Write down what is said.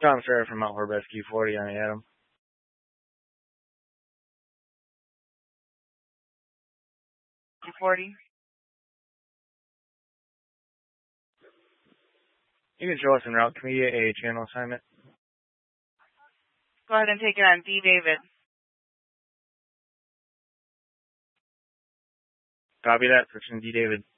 Tom Ferrer from Mount Horeb Rescue 40 on Adam. Q40. You can show us en route. Can we get a channel assignment? Go ahead and take it on D. David. Copy that. Friction D. David.